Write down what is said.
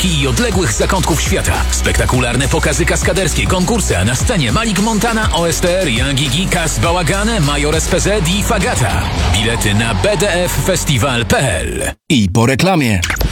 Polski i odległych zakątków świata. Spektakularne pokazy kaskaderskie, konkursy, a na scenie Malik Montana, OSTR, Young Gigi, Kas Bałagane, Major SPZ i Fagata. Bilety na bdffestival.pl. I po reklamie.